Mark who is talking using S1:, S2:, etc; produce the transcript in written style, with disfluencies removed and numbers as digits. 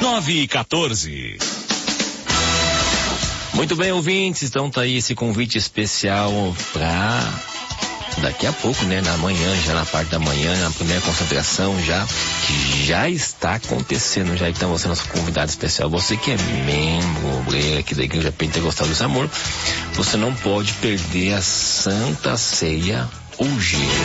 S1: 9h14.
S2: Muito bem, ouvintes, então tá aí esse convite especial pra daqui a pouco, né, na manhã, já na parte da manhã, na primeira concentração já, que já está acontecendo, já então você é nosso convidado especial, você que é membro, obreiro aqui da Igreja Pentecostal do Amor, você não pode perder a Santa Ceia hoje.